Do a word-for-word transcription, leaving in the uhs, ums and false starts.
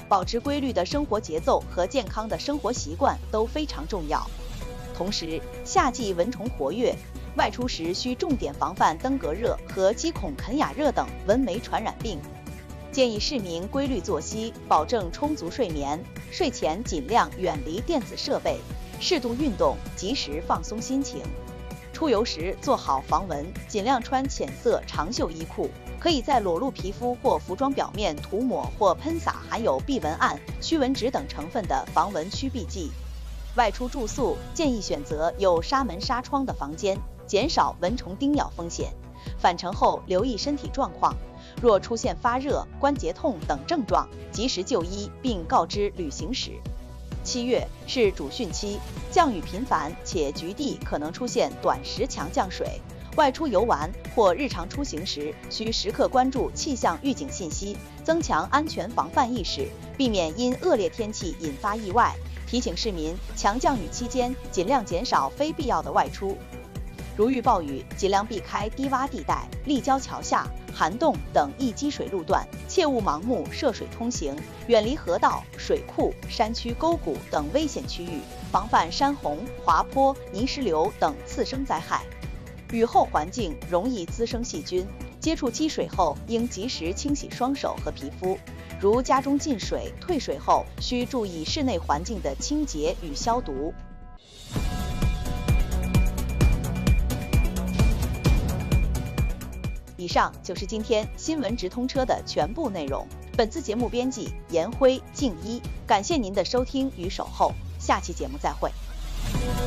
保持规律的生活节奏和健康的生活习惯都非常重要。同时，夏季蚊虫活跃，外出时需重点防范登革热和鸡孔肯亚热等蚊媒传染病。建议市民规律作息，保证充足睡眠，睡前尽量远离电子设备，适度运动，及时放松心情。出游时做好防蚊，尽量穿浅色长袖衣裤，可以在裸露皮肤或服装表面涂抹或喷洒含有避蚊胺、驱蚊酯等成分的防蚊驱避剂。外出住宿建议选择有纱门纱窗的房间，减少蚊虫叮咬风险。返程后留意身体状况，若出现发热、关节痛等症状，及时就医并告知旅行史。七月是主汛期，降雨频繁，且局地可能出现短时强降水。外出游玩或日常出行时，需时刻关注气象预警信息，增强安全防范意识，避免因恶劣天气引发意外。提醒市民，强降雨期间尽量减少非必要的外出。如遇暴雨，尽量避开低洼地带、立交桥下、涵洞等易积水路段，切勿盲目涉水通行，远离河道、水库、山区沟谷等危险区域，防范山洪、滑坡、泥石流等次生灾害。雨后环境容易滋生细菌，接触积水后应及时清洗双手和皮肤。如家中进水、退水后，需注意室内环境的清洁与消毒。以上就是今天新闻直通车的全部内容。本次节目编辑严辉、静一，感谢您的收听与守候，下期节目再会。